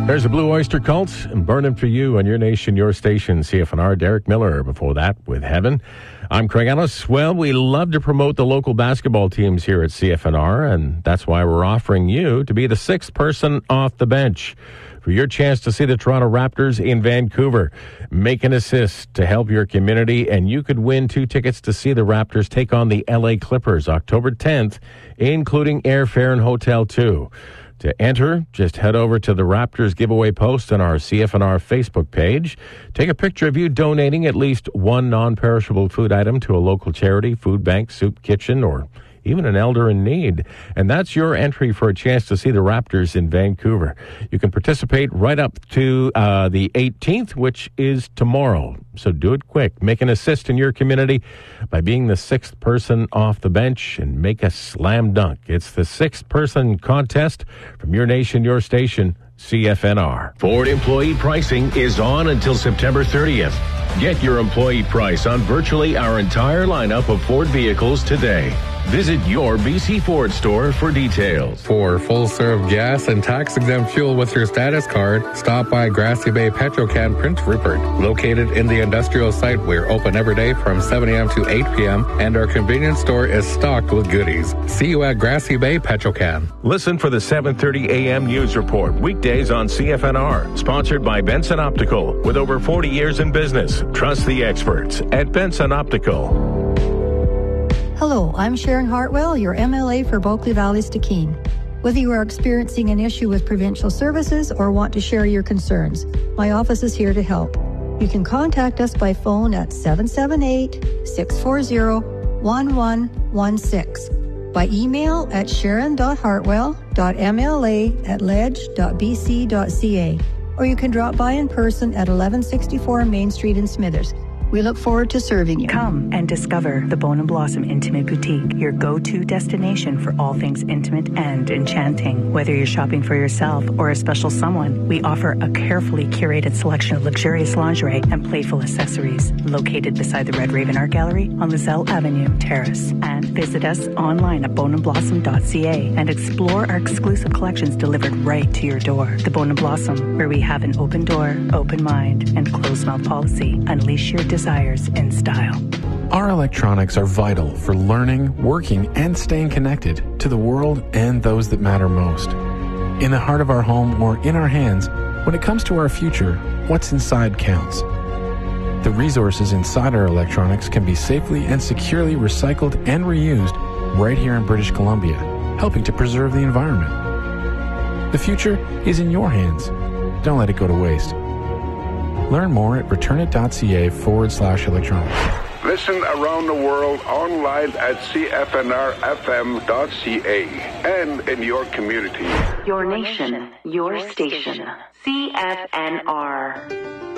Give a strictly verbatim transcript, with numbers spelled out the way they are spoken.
There's a Blue Oyster Cult and Burning for You on Your Nation, Your Station, C F N R. Derek Miller before that with Heaven. I'm Craig Ellis. Well, we love to promote the local basketball teams here at C F N R, and that's why we're offering you to be the sixth person off the bench for your chance to see the Toronto Raptors in Vancouver. Make an assist to help your community, and you could win two tickets to see the Raptors take on the L A Clippers October tenth, including airfare and hotel too. To enter, just head over to the Raptors giveaway post on our C F N R Facebook page. Take a picture of you donating at least one non-perishable food item to a local charity, food bank, soup kitchen, or even an elder in need. And that's your entry for a chance to see the Raptors in Vancouver. You can participate right up to uh, the eighteenth, which is tomorrow. So do it quick. Make an assist in your community by being the sixth person off the bench and make a slam dunk. It's the sixth person contest from Your Nation, Your Station, C F N R. Ford employee pricing is on until September thirtieth. Get your employee price on virtually our entire lineup of Ford vehicles today. Visit your B C Ford store for details. For full-serve gas and tax-exempt fuel with your status card, stop by Grassy Bay Petrocan Prince Rupert. Located in the industrial site, we're open every day from seven a.m. to eight p.m., and our convenience store is stocked with goodies. See you at Grassy Bay Petrocan. Listen for the seven thirty a.m. news report, weekdays on C F N R. Sponsored by Benson Optical. With over forty years in business, trust the experts at Benson Optical. Hello, I'm Sharon Hartwell, your M L A for Bulkley Valley Stikine. Whether you are experiencing an issue with provincial services or want to share your concerns, my office is here to help. You can contact us by phone at seven seven eight, six four zero, one one one six, by email at sharon dot hartwell dot m l a at ledge dot b c dot c a, or you can drop by in person at eleven sixty-four Main Street in Smithers. We look forward to serving you. Come and discover the Bone and Blossom Intimate Boutique, your go-to destination for all things intimate and enchanting. Whether you're shopping for yourself or a special someone, we offer a carefully curated selection of luxurious lingerie and playful accessories. Located beside the Red Raven Art Gallery on Lizelle Avenue, Terrace. And visit us online at bone and blossom dot c a and explore our exclusive collections delivered right to your door. The Bone and Blossom, where we have an open door, open mind, and closed mouth policy. Unleash your desires in style. Our electronics are vital for learning, working, and staying connected to the world and those that matter most. In the heart of our home or in our hands, when it comes to our future, what's inside counts. The resources inside our electronics can be safely and securely recycled and reused right here in British Columbia, helping to preserve the environment. The future is in your hands. Don't let it go to waste. Learn more at returnit.ca forward slash electronics. Listen around the world online at c f n r f m dot c a and in your community. Your nation, your station. C F N R.